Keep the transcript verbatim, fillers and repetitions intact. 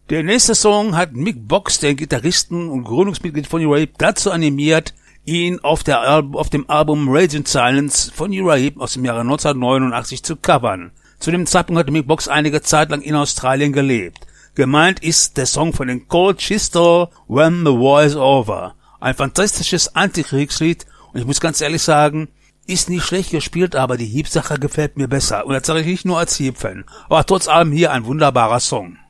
Der nächste Song hat Mick Box, den Gitarristen und Gründungsmitglied von Uriah, dazu animiert, ihn auf, der Al- auf dem Album Raging Silence von Uriah aus dem Jahre neunzehnhundertneunundachtzig zu covern. Zu dem Zeitpunkt hatte Mick Box einige Zeit lang in Australien gelebt. Gemeint ist der Song von den Cold Chisel, When the War is Over. Ein fantastisches Antikriegslied und ich muss ganz ehrlich sagen, ist nicht schlecht gespielt, aber die Heap-Sache gefällt mir besser. Und das sage ich nicht nur als Heap-Fan. Aber trotz allem hier ein wunderbarer Song.